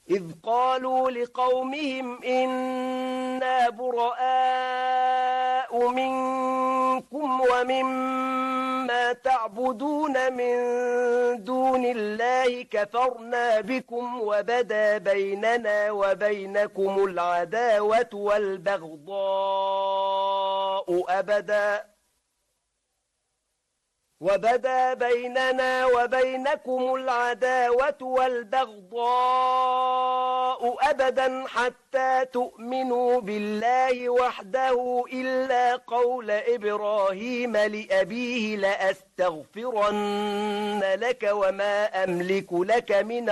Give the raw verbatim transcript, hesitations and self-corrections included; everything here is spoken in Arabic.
إذ قالوا لقومهم إنا براء منكم ومما تعبدون من دون الله كفرنا بكم وبدا بيننا وبينكم العداوة والبغضاء أبدا وبدا بيننا وبينكم العداوة والبغضاء أبدا حتى تؤمنوا بالله وحده إلا قول إبراهيم لأبيه لأستغفرن لك وما أملك لك من